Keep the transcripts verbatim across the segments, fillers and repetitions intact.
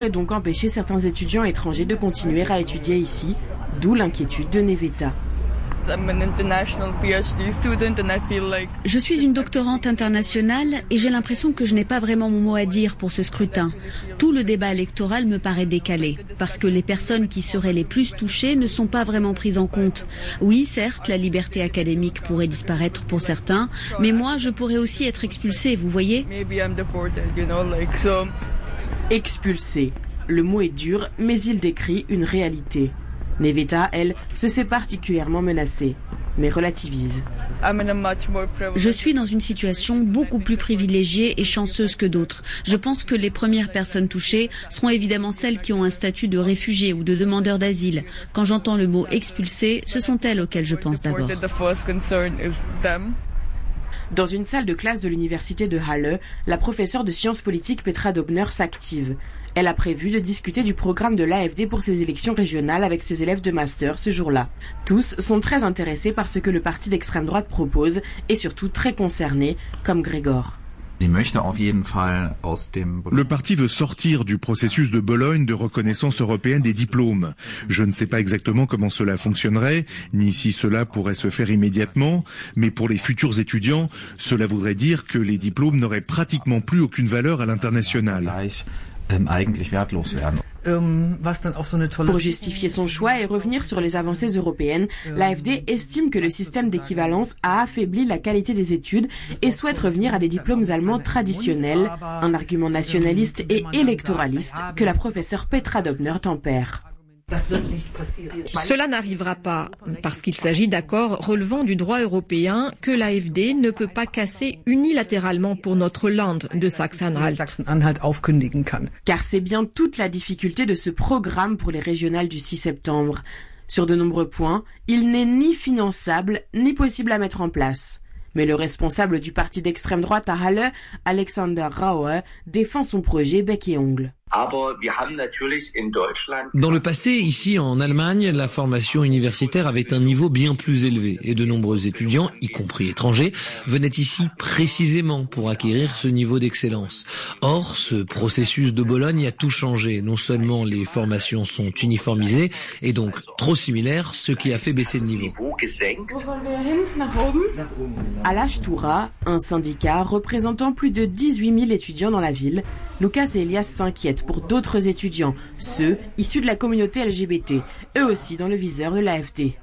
Et donc empêcher certains étudiants étrangers de continuer à étudier ici, d'où l'inquiétude de Neveta. Je suis une doctorante internationale et j'ai l'impression que je n'ai pas vraiment mon mot à dire pour ce scrutin. Tout le débat électoral me paraît décalé, parce que les personnes qui seraient les plus touchées ne sont pas vraiment prises en compte. Oui, certes, la liberté académique pourrait disparaître pour certains, mais moi, je pourrais aussi être expulsée, vous voyez ? Expulsée. Le mot est dur, mais il décrit une réalité. Neveta, elle, se sait particulièrement menacée, mais relativise. Je suis dans une situation beaucoup plus privilégiée et chanceuse que d'autres. Je pense que les premières personnes touchées seront évidemment celles qui ont un statut de réfugié ou de demandeur d'asile. Quand j'entends le mot expulsé, ce sont elles auxquelles je pense d'abord. Dans une salle de classe de l'université de Halle, la professeure de sciences politiques Petra Dobner s'active. Elle a prévu de discuter du programme de l'A F D pour ses élections régionales avec ses élèves de master ce jour-là. Tous sont très intéressés par ce que le parti d'extrême droite propose et surtout très concernés, comme Grégor. Le parti veut sortir du processus de Bologne de reconnaissance européenne des diplômes. Je ne sais pas exactement comment cela fonctionnerait, ni si cela pourrait se faire immédiatement, mais pour les futurs étudiants, cela voudrait dire que les diplômes n'auraient pratiquement plus aucune valeur à l'international. Pour justifier son choix et revenir sur les avancées européennes, l'A F D estime que le système d'équivalence a affaibli la qualité des études et souhaite revenir à des diplômes allemands traditionnels, un argument nationaliste et électoraliste que la professeure Petra Dobner tempère. Cela n'arrivera pas, parce qu'il s'agit d'accords relevant du droit européen que l'A F D ne peut pas casser unilatéralement pour notre Land de Sachsen-Anhalt. Car c'est bien toute la difficulté de ce programme pour les régionales du six septembre. Sur de nombreux points, il n'est ni finançable, ni possible à mettre en place. Mais le responsable du parti d'extrême droite à Halle, Alexander Raue, défend son projet bec et ongle. Dans le passé, ici en Allemagne, la formation universitaire avait un niveau bien plus élevé et de nombreux étudiants, y compris étrangers, venaient ici précisément pour acquérir ce niveau d'excellence. Or, ce processus de Bologne a tout changé. Non seulement les formations sont uniformisées et donc trop similaires, ce qui a fait baisser le niveau. À l'Ashtura, un syndicat représentant plus de dix-huit mille étudiants dans la ville, Lucas et Elias s'inquiètent pour d'autres étudiants, ceux issus de la communauté L G B T, eux aussi dans le viseur de l'A F D.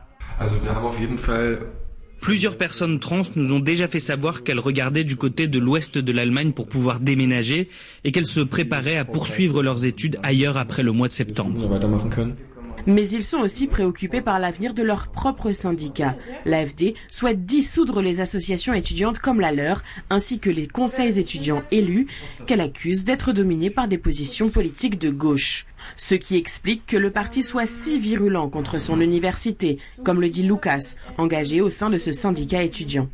Plusieurs personnes trans nous ont déjà fait savoir qu'elles regardaient du côté de l'ouest de l'Allemagne pour pouvoir déménager et qu'elles se préparaient à poursuivre leurs études ailleurs après le mois de septembre. Mais ils sont aussi préoccupés par l'avenir de leur propre syndicat. L'A F D souhaite dissoudre les associations étudiantes comme la leur, ainsi que les conseils étudiants élus, qu'elle accuse d'être dominés par des positions politiques de gauche. Ce qui explique que le parti soit si virulent contre son université, comme le dit Lucas, engagé au sein de ce syndicat étudiant.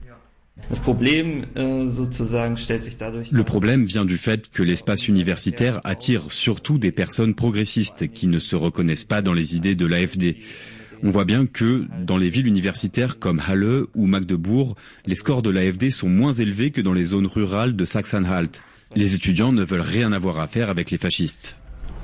Le problème vient du fait que l'espace universitaire attire surtout des personnes progressistes qui ne se reconnaissent pas dans les idées de l'A F D. On voit bien que, dans les villes universitaires comme Halle ou Magdebourg, les scores de l'A F D sont moins élevés que dans les zones rurales de Sachsen-Anhalt. Les étudiants ne veulent rien avoir à faire avec les fascistes.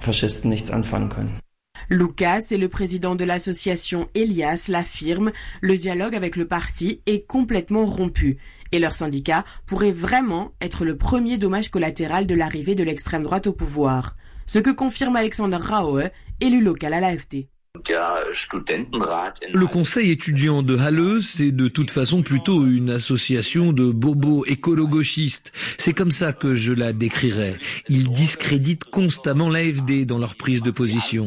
Lucas et le président de l'association Elias l'affirment, le dialogue avec le parti est complètement rompu et leur syndicat pourrait vraiment être le premier dommage collatéral de l'arrivée de l'extrême droite au pouvoir. Ce que confirme Alexander Raue, élu local à l'A F D. Le conseil étudiant de Halle, c'est de toute façon plutôt une association de bobos écolo-gauchistes. C'est comme ça que je la décrirais. Ils discréditent constamment l'A F D dans leur prise de position.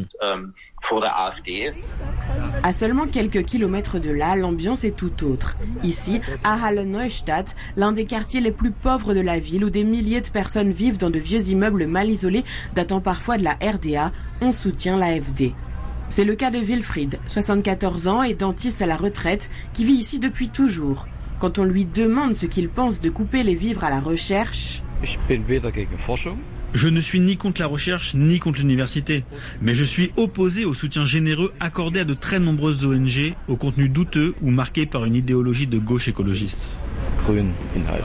À seulement quelques kilomètres de là, l'ambiance est tout autre. Ici, à Halle-Neustadt, l'un des quartiers les plus pauvres de la ville où des milliers de personnes vivent dans de vieux immeubles mal isolés datant parfois de la R D A, on soutient l'A F D. C'est le cas de Wilfried, soixante-quatorze ans et dentiste à la retraite, qui vit ici depuis toujours. Quand on lui demande ce qu'il pense de couper les vivres à la recherche... Je ne suis ni contre la recherche, ni contre l'université. Mais je suis opposé au soutien généreux accordé à de très nombreuses O N G, au contenu douteux ou marqué par une idéologie de gauche écologiste.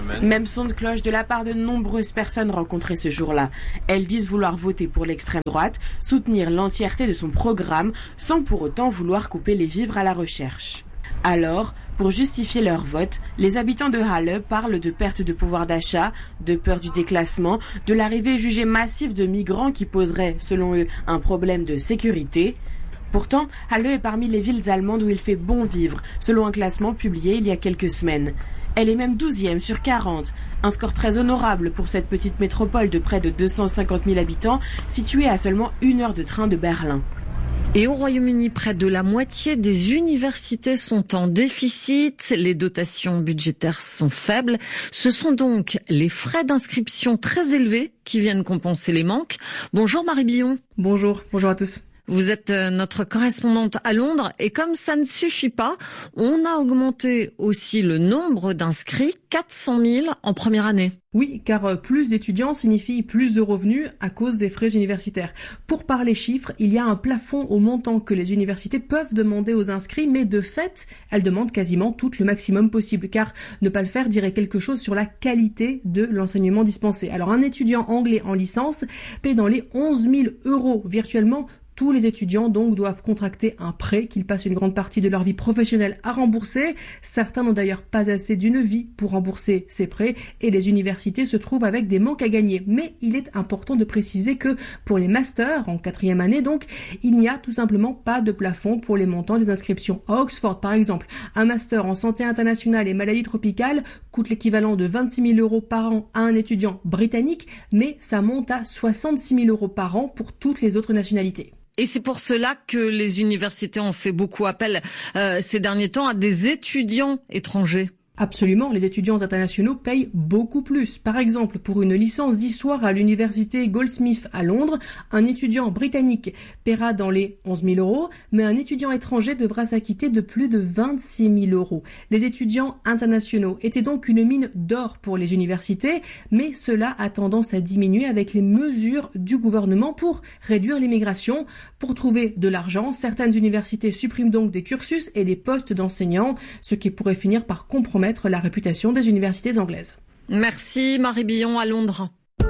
Même son de cloche de la part de nombreuses personnes rencontrées ce jour-là. Elles disent vouloir voter pour l'extrême droite, soutenir l'entièreté de son programme, sans pour autant vouloir couper les vivres à la recherche. Alors, pour justifier leur vote, les habitants de Halle parlent de perte de pouvoir d'achat, de peur du déclassement, de l'arrivée jugée massive de migrants qui poseraient, selon eux, un problème de sécurité. Pourtant, Halle est parmi les villes allemandes où il fait bon vivre, selon un classement publié il y a quelques semaines. Elle est même douzième sur quarante, un score très honorable pour cette petite métropole de près de deux cent cinquante mille habitants, située à seulement une heure de train de Berlin. Et au Royaume-Uni, près de la moitié des universités sont en déficit. Les dotations budgétaires sont faibles. Ce sont donc les frais d'inscription très élevés qui viennent compenser les manques. Bonjour Marie Billon. Bonjour, bonjour à tous. Vous êtes notre correspondante à Londres et comme ça ne suffit pas, on a augmenté aussi le nombre d'inscrits, quatre cent mille en première année. Oui, car plus d'étudiants signifie plus de revenus à cause des frais universitaires. Pour parler chiffres, il y a un plafond au montant que les universités peuvent demander aux inscrits, mais de fait, elles demandent quasiment tout le maximum possible, car ne pas le faire dirait quelque chose sur la qualité de l'enseignement dispensé. Alors un étudiant anglais en licence paie dans les onze mille euros virtuellement. Tous les étudiants donc doivent contracter un prêt qu'ils passent une grande partie de leur vie professionnelle à rembourser. Certains n'ont d'ailleurs pas assez d'une vie pour rembourser ces prêts et les universités se trouvent avec des manques à gagner. Mais il est important de préciser que pour les masters en quatrième année donc, il n'y a tout simplement pas de plafond pour les montants des inscriptions. À Oxford par exemple, un master en santé internationale et maladies tropicales coûte l'équivalent de vingt-six mille euros par an à un étudiant britannique, mais ça monte à soixante-six mille euros par an pour toutes les autres nationalités. Et c'est pour cela que les universités ont fait beaucoup appel euh, ces derniers temps à des étudiants étrangers. Absolument, les étudiants internationaux payent beaucoup plus. Par exemple, pour une licence d'histoire à l'université Goldsmith à Londres, un étudiant britannique paiera dans les onze mille euros, mais un étudiant étranger devra s'acquitter de plus de vingt-six mille euros. Les étudiants internationaux étaient donc une mine d'or pour les universités, mais cela a tendance à diminuer avec les mesures du gouvernement pour réduire l'immigration. Pour trouver de l'argent, certaines universités suppriment donc des cursus et des postes d'enseignants, ce qui pourrait finir par compromettre la réputation des universités anglaises. Merci Marie Billon à Londres.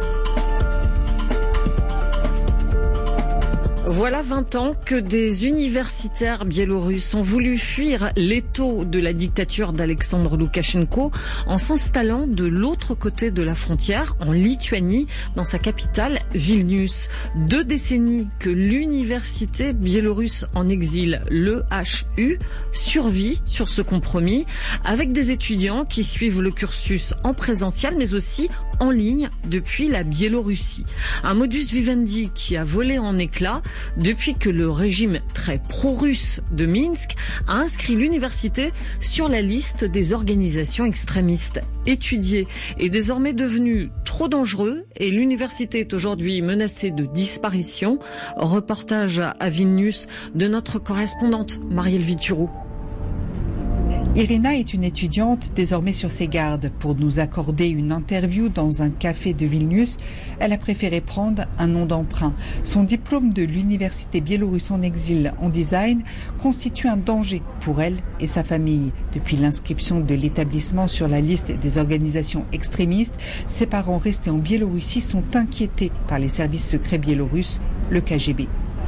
Voilà vingt ans que des universitaires biélorusses ont voulu fuir l'étau de la dictature d'Alexandre Loukachenko en s'installant de l'autre côté de la frontière, en Lituanie, dans sa capitale Vilnius. Deux décennies que l'université biélorusse en exil, l'E H U, survit sur ce compromis avec des étudiants qui suivent le cursus en présentiel mais aussi en ligne depuis la Biélorussie. Un modus vivendi qui a volé en éclats depuis que le régime très pro-russe de Minsk a inscrit l'université sur la liste des organisations extrémistes. Étudié est désormais devenu trop dangereux et l'université est aujourd'hui menacée de disparition. Reportage à Vilnius de notre correspondante Marielle Vituro. Irina est une étudiante désormais sur ses gardes. Pour nous accorder une interview dans un café de Vilnius, elle a préféré prendre un nom d'emprunt. Son diplôme de l'université biélorusse en exil en design constitue un danger pour elle et sa famille. Depuis l'inscription de l'établissement sur la liste des organisations extrémistes, ses parents restés en Biélorussie sont inquiétés par les services secrets biélorusses, le K G B.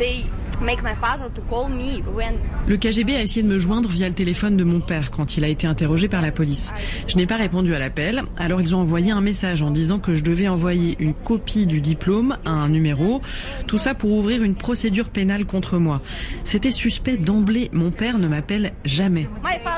Le K G B a essayé de me joindre via le téléphone de mon père quand il a été interrogé par la police. Je n'ai pas répondu à l'appel, alors ils ont envoyé un message en disant que je devais envoyer une copie du diplôme à un numéro, tout ça pour ouvrir une procédure pénale contre moi. C'était suspect d'emblée, mon père ne m'appelle jamais.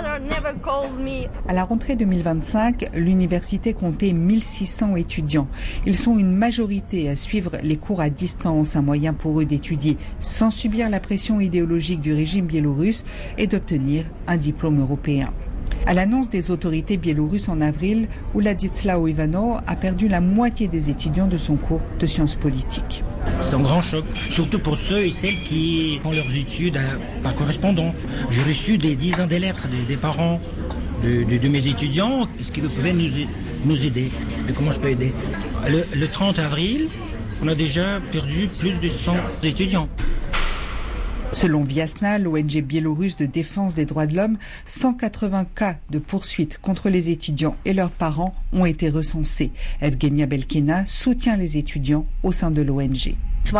À la rentrée deux mille vingt-cinq, l'université comptait mille six cents étudiants. Ils sont une majorité à suivre les cours à distance, un moyen pour eux d'étudier sans subir la pression idéologique du régime biélorusse et d'obtenir un diplôme européen. À l'annonce des autorités biélorusses en avril, Władysław Iwanow a perdu la moitié des étudiants de son cours de sciences politiques. C'est un grand choc, surtout pour ceux et celles qui font leurs études par correspondance. J'ai reçu des dizaines de lettres des, des parents de, de, de mes étudiants. Est-ce qu'ils pouvaient nous, nous aider? Et comment je peux aider? Le, le trente avril, on a déjà perdu plus de cent étudiants. Selon Viasna, l'O N G biélorusse de défense des droits de l'homme, cent quatre-vingts cas de poursuites contre les étudiants et leurs parents ont été recensés. Evgenia Belkina soutient les étudiants au sein de l'O N G.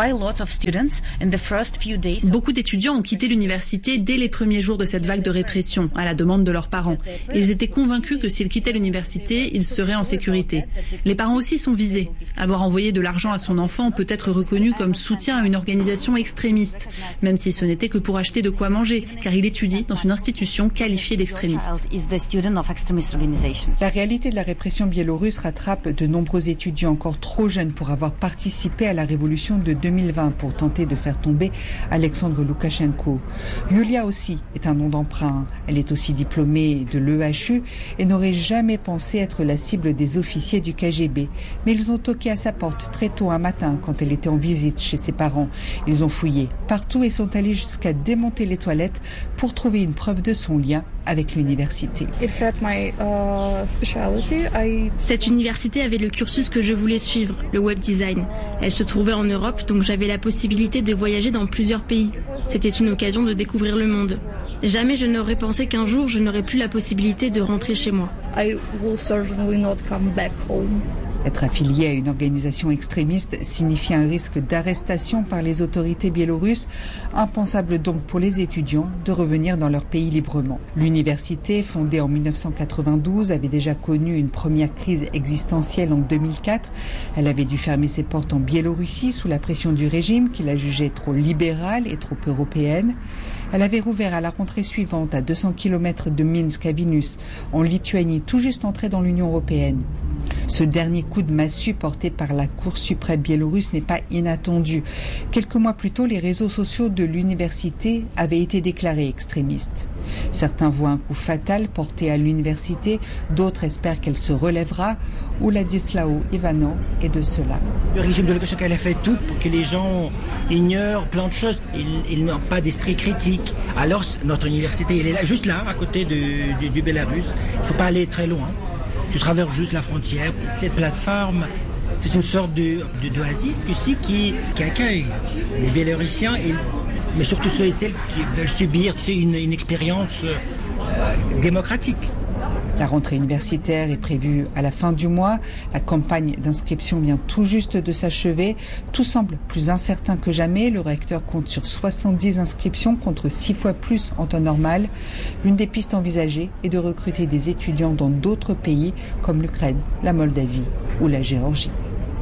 Beaucoup d'étudiants ont quitté l'université dès les premiers jours de cette vague de répression, à la demande de leurs parents. Ils étaient convaincus que s'ils quittaient l'université, ils seraient en sécurité. Les parents aussi sont visés. Avoir envoyé de l'argent à son enfant peut être reconnu comme soutien à une organisation extrémiste, même si ce n'était que pour acheter de quoi manger, car il étudie dans une institution qualifiée d'extrémiste. La réalité de la répression biélorusse rattrape de nombreux étudiants encore trop jeunes pour avoir participé à la révolution de deux mille vingt pour tenter de faire tomber Alexandre Loukachenko. Yulia aussi est un nom d'emprunt. Elle est aussi diplômée de l'E H U et n'aurait jamais pensé être la cible des officiers du K G B. Mais ils ont toqué à sa porte très tôt un matin quand elle était en visite chez ses parents. Ils ont fouillé partout et sont allés jusqu'à démonter les toilettes pour trouver une preuve de son lien avec l'université. Cette université avait le cursus que je voulais suivre, le web design. Elle se trouvait en Europe, donc j'avais la possibilité de voyager dans plusieurs pays. C'était une occasion de découvrir le monde. Jamais je n'aurais pensé qu'un jour je n'aurais plus la possibilité de rentrer chez moi. I will certainly not come back home. Être affilié à une organisation extrémiste signifie un risque d'arrestation par les autorités biélorusses, impensable donc pour les étudiants de revenir dans leur pays librement. L'université, fondée en mille neuf cent quatre-vingt-douze, avait déjà connu une première crise existentielle en deux mille quatre. Elle avait dû fermer ses portes en Biélorussie sous la pression du régime qui la jugeait trop libérale et trop européenne. Elle avait rouvert à la rentrée suivante à deux cents kilomètres de Minsk à Vilnius, en Lituanie, tout juste entrée dans l'Union européenne. Ce dernier coup de massue porté par la Cour suprême biélorusse n'est pas inattendu. Quelques mois plus tôt, les réseaux sociaux de l'université avaient été déclarés extrémistes. Certains voient un coup fatal porté à l'université, d'autres espèrent qu'elle se relèvera. Ladislao Ivanov est de cela. Le régime de Loukachenko a fait tout pour que les gens ignorent plein de choses. Ils, ils n'ont pas d'esprit critique. Alors notre université, elle est là, juste là, à côté de, de, du Bélarus. Il ne faut pas aller très loin. Tu traverses juste la frontière. Cette plateforme, c'est une sorte de, de d'oasis aussi qui, qui accueille les Bélorussiens, et, mais surtout ceux et celles qui veulent subir tu sais, une, une expérience euh, démocratique. La rentrée universitaire est prévue à la fin du mois. La campagne d'inscription vient tout juste de s'achever. Tout semble plus incertain que jamais. Le recteur compte sur soixante-dix inscriptions contre six fois plus en temps normal. L'une des pistes envisagées est de recruter des étudiants dans d'autres pays comme l'Ukraine, la Moldavie ou la Géorgie.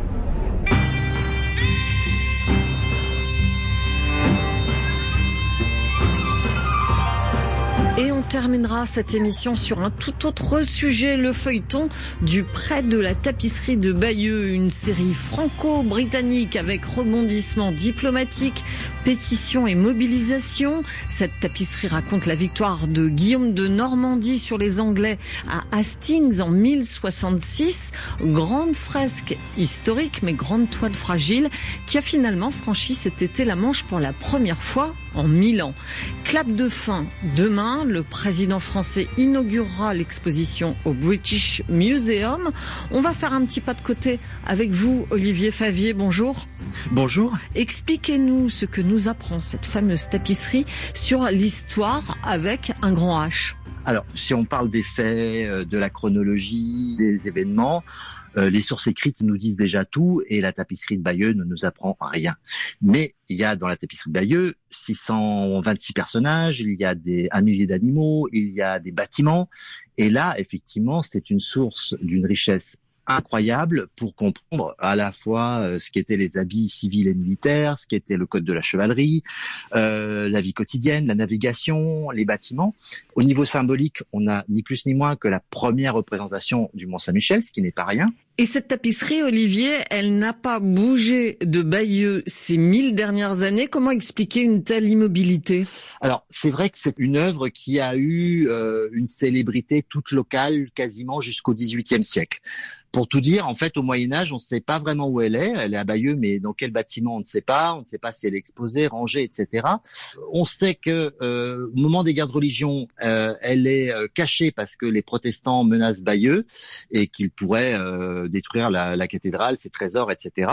Et on terminera cette émission sur un tout autre sujet, le feuilleton du prêt de la tapisserie de Bayeux, une série franco-britannique avec rebondissement diplomatique, pétition et mobilisation. Cette tapisserie raconte la victoire de Guillaume de Normandie sur les Anglais à Hastings en mille soixante-six. Grande fresque historique, mais grande toile fragile, qui a finalement franchi cet été la Manche pour la première fois en mille ans. Clap de fin demain. Le président français inaugurera l'exposition au British Museum. On va faire un petit pas de côté avec vous, Olivier Favier. Bonjour. Bonjour. Expliquez-nous ce que nous apprend cette fameuse tapisserie sur l'histoire avec un grand H. Alors, si on parle des faits, de la chronologie, des événements, Euh, les sources écrites nous disent déjà tout et la tapisserie de Bayeux ne nous apprend rien. Mais il y a dans la tapisserie de Bayeux six cent vingt-six personnages, il y a des, un millier d'animaux, il y a des bâtiments. Et là, effectivement, c'est une source d'une richesse incroyable pour comprendre à la fois ce qu'étaient les habits civils et militaires, ce qu'était le code de la chevalerie, euh, la vie quotidienne, la navigation, les bâtiments. Au niveau symbolique, on a ni plus ni moins que la première représentation du Mont-Saint-Michel, ce qui n'est pas rien. Et cette tapisserie, Olivier, elle n'a pas bougé de Bayeux ces mille dernières années. Comment expliquer une telle immobilité ? Alors, c'est vrai que c'est une œuvre qui a eu euh, une célébrité toute locale quasiment jusqu'au dix-huitième siècle. Pour tout dire, en fait, au Moyen-Âge, on ne sait pas vraiment où elle est. Elle est à Bayeux, mais dans quel bâtiment, on ne sait pas. On ne sait pas si elle est exposée, rangée, et cetera. On sait que euh, au moment des guerres de religion, euh, elle est euh, cachée parce que les protestants menacent Bayeux et qu'ils pourraient euh, détruire la, la cathédrale, ses trésors, et cetera.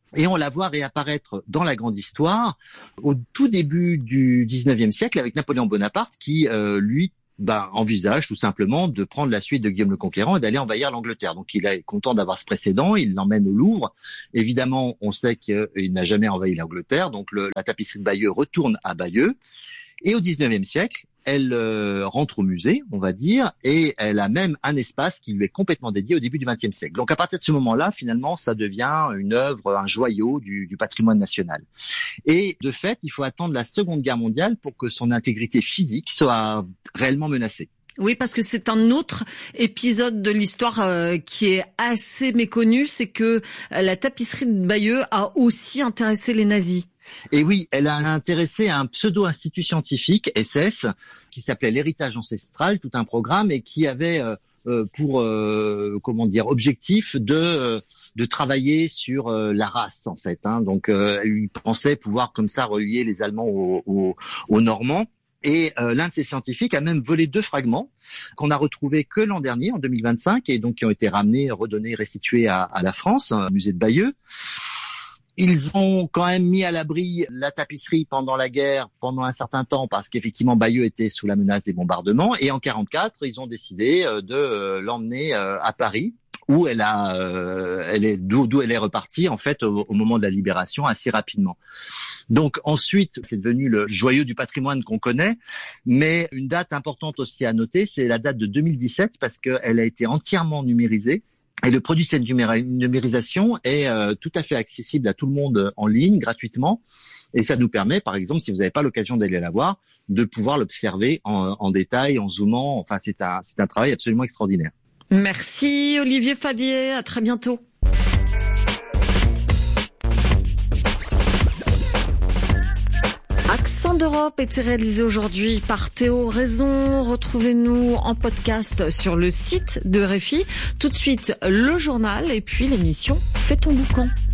Et on la voit réapparaître dans la grande histoire au tout début du dix-neuvième siècle avec Napoléon Bonaparte qui, euh, lui, bah, envisage tout simplement de prendre la suite de Guillaume le Conquérant et d'aller envahir l'Angleterre. Donc il est content d'avoir ce précédent, il l'emmène au Louvre. Évidemment, on sait qu'il n'a jamais envahi l'Angleterre, donc le, la tapisserie de Bayeux retourne à Bayeux. Et au dix-neuvième siècle, elle euh, rentre au musée, on va dire, et elle a même un espace qui lui est complètement dédié au début du vingtième siècle. Donc à partir de ce moment-là, finalement, ça devient une œuvre, un joyau du, du patrimoine national. Et de fait, il faut attendre la Seconde Guerre mondiale pour que son intégrité physique soit réellement menacée. Oui, parce que c'est un autre épisode de l'histoire euh, qui est assez méconnu, c'est que euh, la tapisserie de Bayeux a aussi intéressé les nazis. Et oui, elle a intéressé un pseudo-institut scientifique, S S, qui s'appelait l'héritage ancestral, tout un programme, et qui avait euh, euh, pour euh, comment dire objectif de euh, de travailler sur euh, la race en fait. Hein. Donc, euh, il pensait pouvoir comme ça relier les Allemands aux, aux, aux Normands. Et euh, l'un de ces scientifiques a même volé deux fragments qu'on a retrouvés que l'an dernier, en deux mille vingt-cinq, et donc qui ont été ramenés, redonnés, restitués à, à la France, au musée de Bayeux. Ils ont quand même mis à l'abri la tapisserie pendant la guerre, pendant un certain temps, parce qu'effectivement Bayeux était sous la menace des bombardements. Et en quarante-quatre, ils ont décidé de l'emmener à Paris, où elle a, elle est, d'où, d'où elle est repartie en fait au, au moment de la libération assez rapidement. Donc ensuite, c'est devenu le joyau du patrimoine qu'on connaît, mais une date importante aussi à noter, c'est la date de deux mille dix-sept parce qu'elle a été entièrement numérisée. Et le produit de cette numérisation est euh, tout à fait accessible à tout le monde en ligne, gratuitement. Et ça nous permet, par exemple, si vous n'avez pas l'occasion d'aller la voir, de pouvoir l'observer en, en détail, en zoomant. Enfin, c'est un, c'est un travail absolument extraordinaire. Merci Olivier Fabier, à très bientôt. Accent d'Europe était réalisé aujourd'hui par Théo Raison. Retrouvez-nous en podcast sur le site de R F I. Tout de suite, le journal et puis l'émission Fais ton boucan.